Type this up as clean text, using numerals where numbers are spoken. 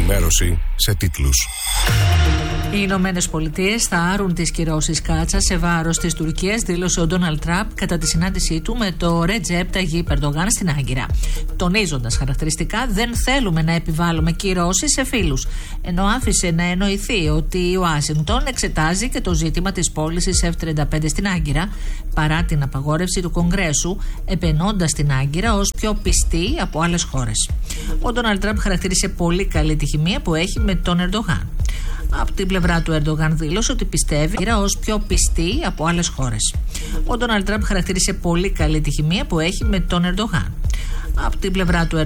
Ενημέρωση σε τίτλους. Οι Ηνωμένες Πολιτείες θα άρουν τις κυρώσεις Κάτσα σε βάρος της Τουρκίας, δήλωσε ο Ντόναλντ Τραμπ κατά τη συνάντησή του με το Ρετζέπ Ταγιίπ Ερντογάν στην Άγκυρα. Τονίζοντας χαρακτηριστικά, δεν θέλουμε να επιβάλλουμε κυρώσεις σε φίλους. Ενώ άφησε να εννοηθεί ότι η Ουάσιγκτον εξετάζει και το ζήτημα της πώλησης F-35 στην Άγκυρα, παρά την απαγόρευση του Κογκρέσου, επενώντας την Άγκυρα ως πιο πιστή από άλλες χώρες. Ο Ντόναλντ Τραμπ χαρακτήρισε πολύ καλή τη χημεία που έχει με τον Ερντογάν. Από την πλευρά του Ερντογάν δήλωσε ότι πιστεύει ως πιο πιστή από άλλες χώρες. Ο Ντόναλντ Τραμπ χαρακτήρισε πολύ καλή τη χημεία που έχει με τον Ερντογάν. Από την πλευρά του